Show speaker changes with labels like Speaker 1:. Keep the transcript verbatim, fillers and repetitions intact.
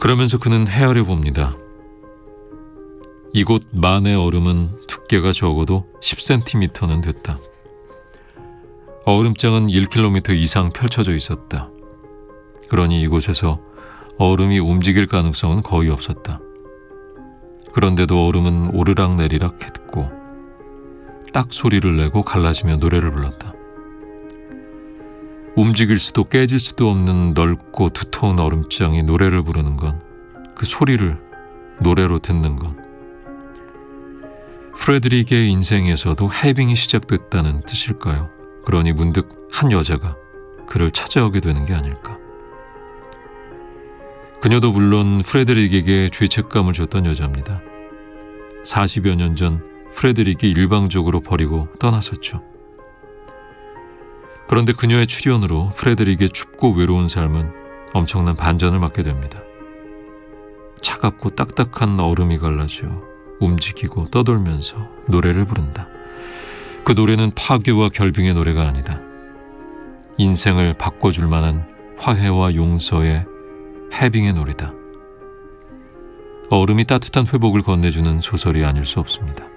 Speaker 1: 그러면서 그는 헤아려 봅니다. 이곳 만의 얼음은 두께가 적어도 십 센티미터는 됐다. 얼음장은 일 킬로미터 이상 펼쳐져 있었다. 그러니 이곳에서 얼음이 움직일 가능성은 거의 없었다. 그런데도 얼음은 오르락내리락 했고 딱 소리를 내고 갈라지며 노래를 불렀다. 움직일 수도 깨질 수도 없는 넓고 두터운 얼음장이 노래를 부르는 건, 그 소리를 노래로 듣는 건 프레드릭의 인생에서도 해빙이 시작됐다는 뜻일까요? 그러니 문득 한 여자가 그를 찾아오게 되는 게 아닐까. 그녀도 물론 프레드릭에게 죄책감을 줬던 여자입니다. 사십여 년 전 프레드릭이 일방적으로 버리고 떠났었죠. 그런데 그녀의 출연으로 프레드릭의 춥고 외로운 삶은 엄청난 반전을 맞게 됩니다. 차갑고 딱딱한 얼음이 갈라져 움직이고 떠돌면서 노래를 부른다. 그 노래는 파괴와 결빙의 노래가 아니다. 인생을 바꿔줄 만한 화해와 용서의 해빙의 노래다. 얼음이 따뜻한 회복을 건네주는 소설이 아닐 수 없습니다.